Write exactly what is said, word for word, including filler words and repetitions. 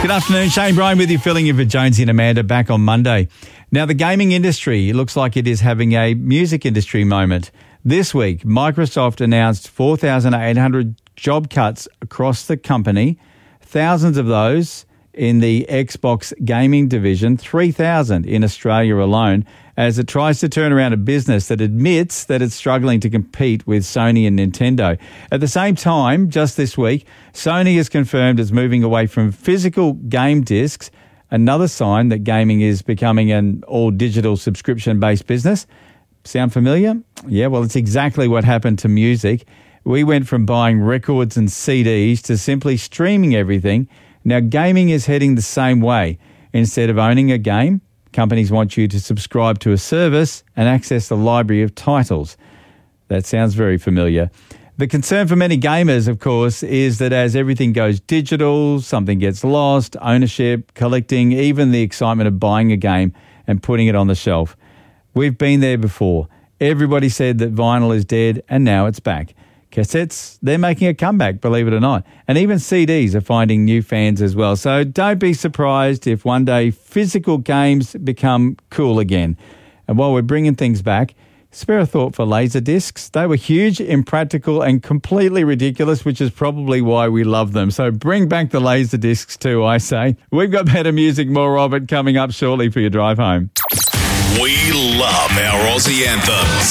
Good afternoon, Shane Bryan with you, filling in for Jonesy and Amanda, back on Monday. Now, the gaming industry, it looks like it is having a music industry moment. This week, Microsoft announced four thousand eight hundred job cuts across the company, thousands of those in the Xbox gaming division, three thousand in Australia alone, as it tries to turn around a business that admits that it's struggling to compete with Sony and Nintendo. At the same time, just this week, Sony has confirmed it's moving away from physical game discs, another sign that gaming is becoming an all-digital subscription-based business. Sound familiar? Yeah, well, it's exactly what happened to music. We went from buying records and C Ds to simply streaming everything. Now, gaming is heading the same way. Instead of owning a game, companies want you to subscribe to a service and access the library of titles. That sounds very familiar. The concern for many gamers, of course, is that as everything goes digital, something gets lost, ownership, collecting, even the excitement of buying a game and putting it on the shelf. We've been there before. Everybody said that vinyl is dead, and now it's back. Cassettes, they're making a comeback, believe it or not. And even C Ds are finding new fans as well. So don't be surprised if one day physical games become cool again. And while we're bringing things back, spare a thought for laser discs. They were huge, impractical, and completely ridiculous, which is probably why we love them. So bring back the laser discs too, I say. We've got better music, more of it, coming up shortly for your drive home. We love our Aussie anthems.